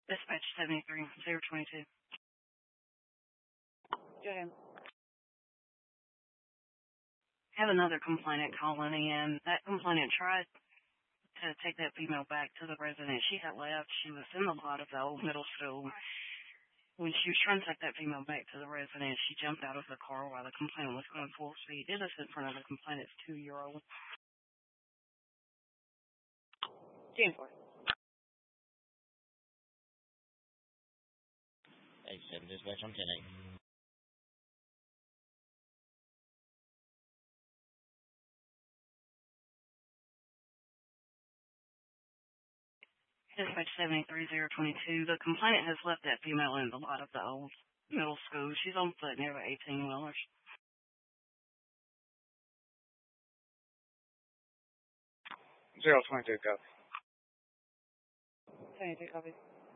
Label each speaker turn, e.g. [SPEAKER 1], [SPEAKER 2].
[SPEAKER 1] Dispatch 73022.
[SPEAKER 2] Go ahead.
[SPEAKER 1] Have another complainant calling in. That complainant tried to take that female back to the resident. She had left. She was in the lot of the old middle school. When she was trying to take that female back to the resident, she jumped out of the car while the complainant was going full speed. It is in front of the complainant's 2-year-old.
[SPEAKER 2] 10-4.
[SPEAKER 3] 87 dispatch on 10-8.
[SPEAKER 1] Dispatch 73022. The complainant has left that female in the lot of the old middle school. She's on foot near the 18-wheelers.
[SPEAKER 4] 022, copy.
[SPEAKER 2] 22, copy.